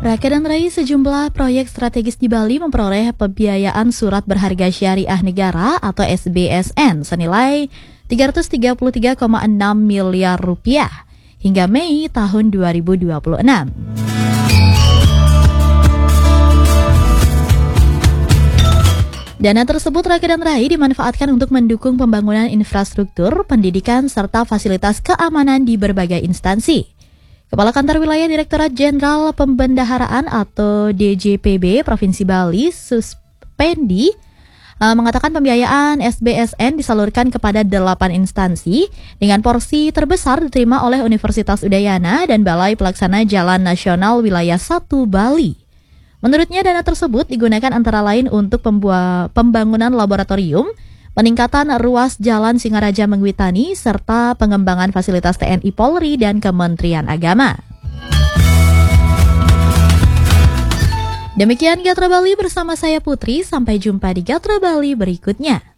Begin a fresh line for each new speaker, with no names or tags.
Rakyat dan Rai, sejumlah proyek strategis di Bali memperoleh pembiayaan surat berharga syariah negara atau SBSN senilai 333,6 miliar rupiah hingga Mei tahun 2026. Dana tersebut Rakyat dan Rai dimanfaatkan untuk mendukung pembangunan infrastruktur, pendidikan, serta fasilitas keamanan di berbagai instansi. Kepala Kantor Wilayah Direktorat Jenderal Pembendaharaan atau DJPB Provinsi Bali, Suspendi, mengatakan pembiayaan SBSN disalurkan kepada 8 instansi dengan porsi terbesar diterima oleh Universitas Udayana dan Balai Pelaksana Jalan Nasional Wilayah 1 Bali. Menurutnya dana tersebut digunakan antara lain untuk pembangunan laboratorium, peningkatan ruas jalan Singaraja Mengwitani, serta pengembangan fasilitas TNI Polri dan Kementerian Agama. Demikian Gatra Bali bersama saya Putri, sampai jumpa di Gatra Bali berikutnya.